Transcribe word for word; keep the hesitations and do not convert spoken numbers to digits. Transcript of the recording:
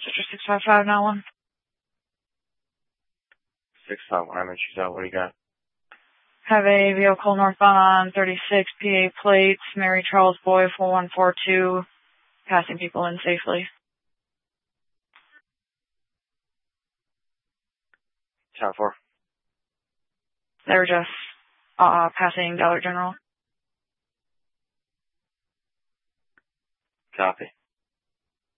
Citrus six five five now one. six five one, I'm in shootout. What do you got? Have a vehicle northbound on thirty-six P A plates, Mary Charles Boy four one four two, passing people in safely. ten four. They're just uh, passing Dollar General. Copy.